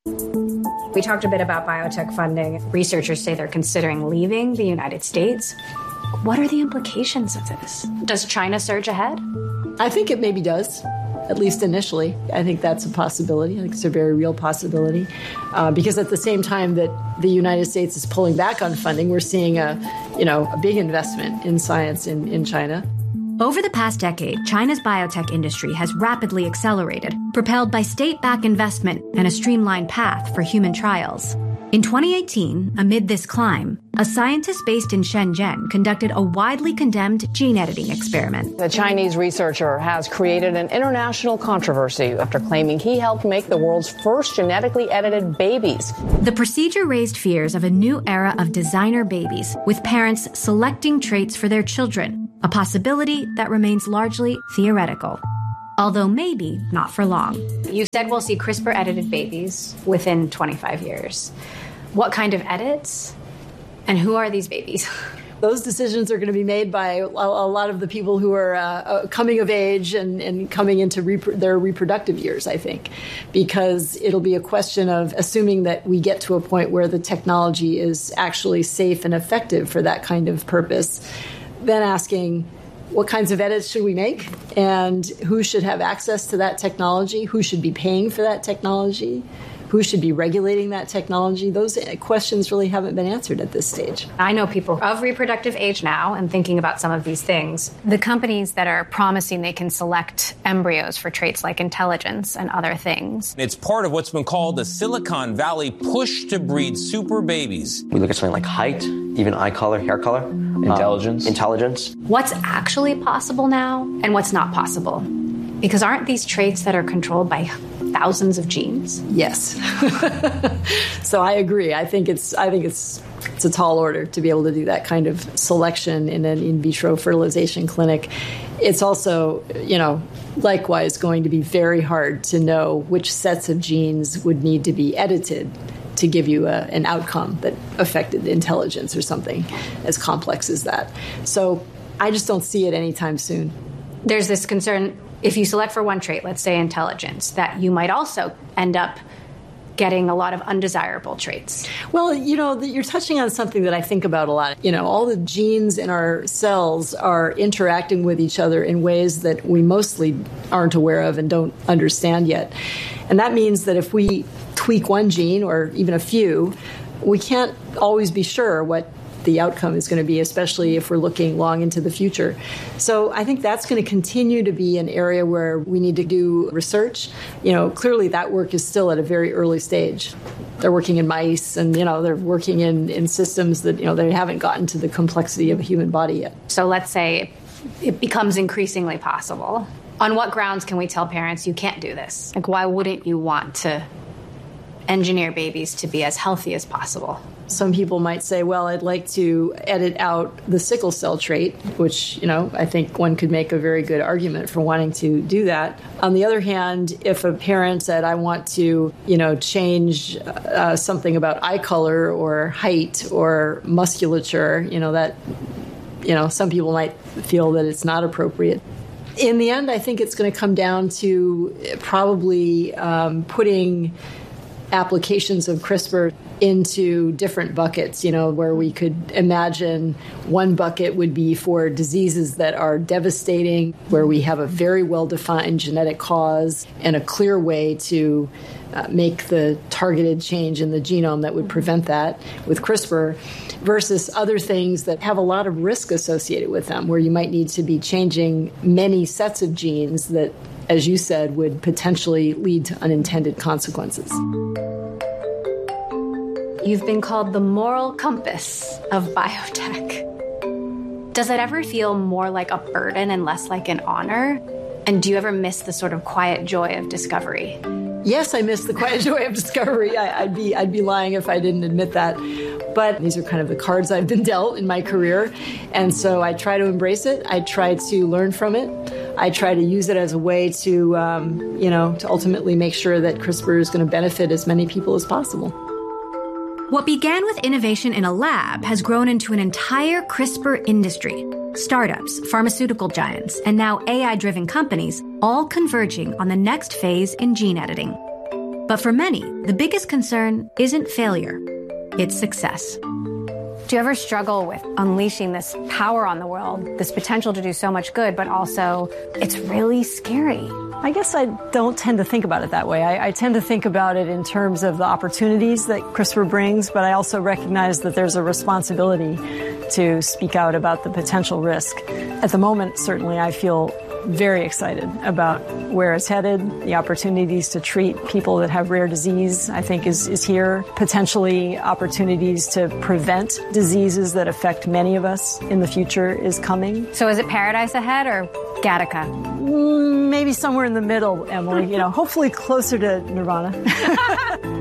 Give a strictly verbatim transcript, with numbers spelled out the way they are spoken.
We talked a bit about biotech funding. Researchers say they're considering leaving the United States. What are the implications of this? Does China surge ahead? I think it maybe does, at least initially. I think that's a possibility. I think it's a very real possibility. Uh, because at the same time that the United States is pulling back on funding, we're seeing a, you know, a big investment in science in, in China. Over the past decade, China's biotech industry has rapidly accelerated, propelled by state-backed investment and a streamlined path for human trials. In twenty eighteen, amid this climb, a scientist based in Shenzhen conducted a widely condemned gene editing experiment. The Chinese researcher has created an international controversy after claiming he helped make the world's first genetically edited babies. The procedure raised fears of a new era of designer babies, with parents selecting traits for their children, a possibility that remains largely theoretical. Although maybe not for long. You said we'll see CRISPR-edited babies within twenty-five years. What kind of edits? And who are these babies? Those decisions are going to be made by a lot of the people who are uh, coming of age and, and coming into rep- their reproductive years, I think, because it'll be a question of assuming that we get to a point where the technology is actually safe and effective for that kind of purpose, then asking, what kinds of edits should we make? And who should have access to that technology? Who should be paying for that technology? Who should be regulating that technology? Those questions really haven't been answered at this stage. I know people of reproductive age now and thinking about some of these things. The companies that are promising they can select embryos for traits like intelligence and other things. It's part of what's been called the Silicon Valley push to breed super babies. We look at something like height, even eye color, hair color. Intelligence. Um, intelligence. What's actually possible now and what's not possible? Because aren't these traits that are controlled by thousands of genes? Yes. So I agree. I think it's I think it's it's a tall order to be able to do that kind of selection in an in vitro fertilization clinic. It's also, you know, likewise going to be very hard to know which sets of genes would need to be edited to give you a, an outcome that affected intelligence or something as complex as that. So I just don't see it anytime soon. There's this concern, if you select for one trait, let's say intelligence, that you might also end up getting a lot of undesirable traits. Well, you know, you're touching on something that I think about a lot. You know, all the genes in our cells are interacting with each other in ways that we mostly aren't aware of and don't understand yet. And that means that if we tweak one gene or even a few, we can't always be sure what the outcome is going to be, especially if we're looking long into the future. So I think that's going to continue to be an area where we need to do research. You know, clearly that work is still at a very early stage. They're working in mice and, you know, they're working in, in systems that, you know, they haven't gotten to the complexity of a human body yet. So let's say it becomes increasingly possible. On what grounds can we tell parents you can't do this? Like, why wouldn't you want to engineer babies to be as healthy as possible? Some people might say, well, I'd like to edit out the sickle cell trait, which, you know, I think one could make a very good argument for wanting to do that. On the other hand, if a parent said, I want to, you know, change uh, something about eye color or height or musculature, you know, that, you know, some people might feel that it's not appropriate. In the end, I think it's going to come down to probably um, putting applications of CRISPR into different buckets, you know, where we could imagine one bucket would be for diseases that are devastating, where we have a very well-defined genetic cause and a clear way to uh, make the targeted change in the genome that would prevent that with CRISPR, versus other things that have a lot of risk associated with them, where you might need to be changing many sets of genes that, as you said, would potentially lead to unintended consequences. You've been called the moral compass of biotech. Does it ever feel more like a burden and less like an honor? And do you ever miss the sort of quiet joy of discovery? Yes, I miss the quiet joy of discovery. I, I'd be I'd be lying if I didn't admit that. But these are kind of the cards I've been dealt in my career. And so I try to embrace it. I try to learn from it. I try to use it as a way to, um, you know, to ultimately make sure that CRISPR is going to benefit as many people as possible. What began with innovation in a lab has grown into an entire CRISPR industry. Startups, pharmaceutical giants, and now A I-driven companies all converging on the next phase in gene editing. But for many, the biggest concern isn't failure, it's success. Do you ever struggle with unleashing this power on the world, this potential to do so much good, but also it's really scary? I guess I don't tend to think about it that way. I, I tend to think about it in terms of the opportunities that CRISPR brings, but I also recognize that there's a responsibility to speak out about the potential risk. At the moment, certainly, I feel very excited about where it's headed. The opportunities to treat people that have rare disease, I think, is, is here. Potentially opportunities to prevent diseases that affect many of us in the future is coming. So is it paradise ahead or Gattaca? Mm, maybe somewhere in the middle, Emily. You know, hopefully closer to Nirvana.